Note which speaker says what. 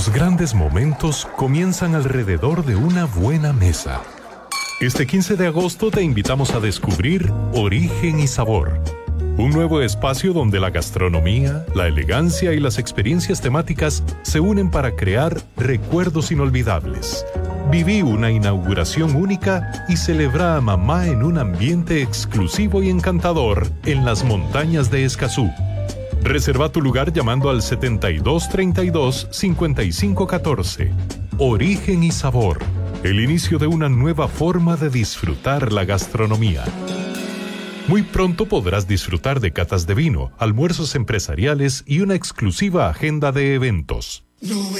Speaker 1: Los grandes momentos comienzan alrededor de una buena mesa. Este 15 de agosto te invitamos a descubrir Origen y Sabor, un nuevo espacio donde la gastronomía, la elegancia y las experiencias temáticas se unen para crear recuerdos inolvidables. Viví una inauguración única y celebra a mamá en un ambiente exclusivo y encantador en las montañas de Escazú. Reserva tu lugar llamando al 7232-5514. Origen y Sabor, el inicio de una nueva forma de disfrutar la gastronomía. Muy pronto podrás disfrutar de catas de vino, almuerzos empresariales y una exclusiva agenda de eventos.